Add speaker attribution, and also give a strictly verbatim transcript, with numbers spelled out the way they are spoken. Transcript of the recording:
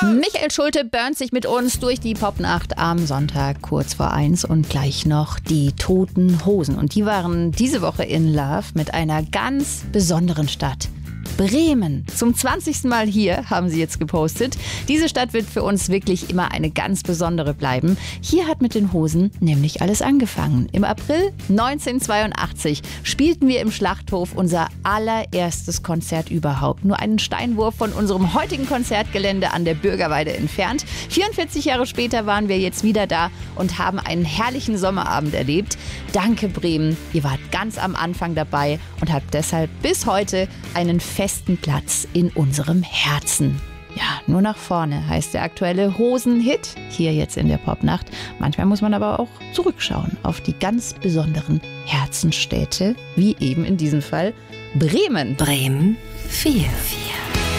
Speaker 1: Michael Schulte burnt sich mit uns durch die Popnacht am Sonntag kurz vor eins und gleich noch die Toten Hosen. Und die waren diese Woche in Love mit einer ganz besonderen Stadt. Bremen. Zum zwanzigsten Mal hier, haben sie jetzt gepostet. Diese Stadt wird für uns wirklich immer eine ganz besondere bleiben. Hier hat mit den Hosen nämlich alles angefangen. Im April neunzehnhundertzweiundachtzig spielten wir im Schlachthof unser allererstes Konzert überhaupt. Nur einen Steinwurf von unserem heutigen Konzertgelände an der Bürgerweide entfernt. vierundvierzig Jahre später waren wir jetzt wieder da und haben einen herrlichen Sommerabend erlebt. Danke Bremen, ihr wart ganz am Anfang dabei und habt deshalb bis heute einen festen Platz in unserem Herzen. Ja, nur nach vorne heißt der aktuelle Hosen-Hit hier jetzt in der Popnacht. Manchmal muss man aber auch zurückschauen auf die ganz besonderen Herzensstädte, wie eben in diesem Fall Bremen.
Speaker 2: Bremen vier.